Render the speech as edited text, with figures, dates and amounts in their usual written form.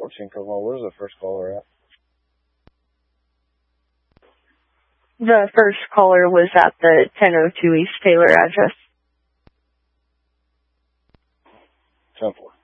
14 Kokomo. Where's the first caller at? The first caller was at the 1002 East Taylor address. 10-4.